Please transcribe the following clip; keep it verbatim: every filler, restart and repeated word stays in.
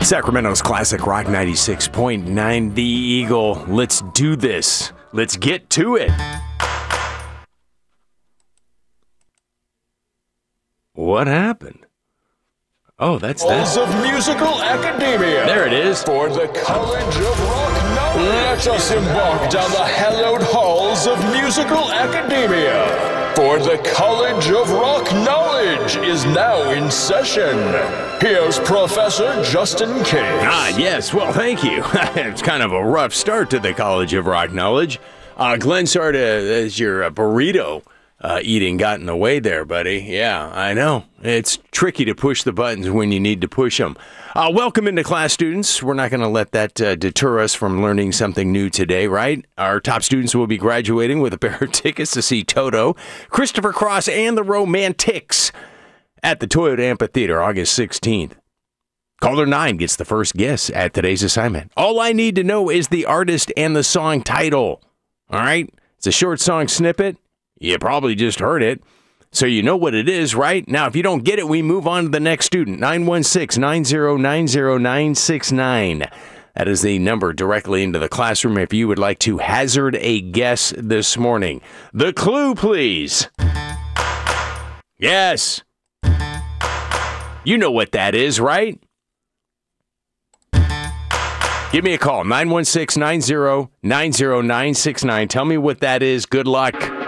Sacramento's classic rock ninety-six point nine, The Eagle. Let's do this. Let's get to it. What happened? Oh, that's that. Halls of Musical Academia. There it is. For the College of Rock Knowledge. Let us embark down the hallowed halls of Musical Academia. For the College of Rock Knowledge is now in session. Here's Professor Justin Case. Ah, yes. Well, thank you. It's kind of a rough start to the College of Rock Knowledge. Uh, Glenn, sorry to, as your uh, burrito uh, eating got in the way there, buddy. Yeah, I know. It's tricky to push the buttons when you need to push them. Uh, welcome into class, students. We're not going to let that uh, deter us from learning something new today, right? Our top students will be graduating with a pair of tickets to see Toto, Christopher Cross, and the Romantics at the Toyota Amphitheater, August sixteenth. Caller nine gets the first guess at today's assignment. All I need to know is the artist and the song title. All right? It's a short song snippet. You probably just heard it, so you know what it is, right? Now, if you don't get it, we move on to the next student. nine one six, nine zero nine zero, nine six nine. That is the number directly into the classroom if you would like to hazard a guess this morning. The clue, please. Yes. You know what that is, right? Give me a call, nine one six, nine zero nine zero, nine six nine. Tell me what that is. Good luck.